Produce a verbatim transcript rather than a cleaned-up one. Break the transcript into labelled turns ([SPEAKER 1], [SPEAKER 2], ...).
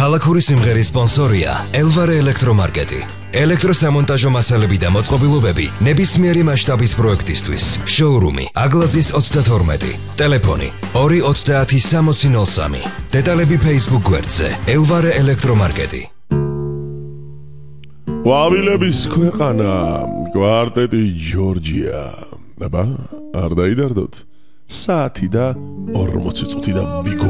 [SPEAKER 1] ქალაქური სიმღერის სპონსორია ელვარე ელექტრომარკეტი. ელექტროსამონტაჟო მასალები და მოწყობილობები ნებისმიერი მასშტაბის პროექტისთვის. შოურუმი აგლაძის ოცდათორმეტი. ტელეფონი ორი ოცდაათი სამოცი ნოლ სამი. დეტალები Facebook გვერდზე ელვარე ელექტრომარკეტი.
[SPEAKER 2] ყვავილების ქვეყანა, კვარტეტი ჯორჯია. აბა, არ დაიდარდოთ. საათი და ორმოცი წუთი და ვიგო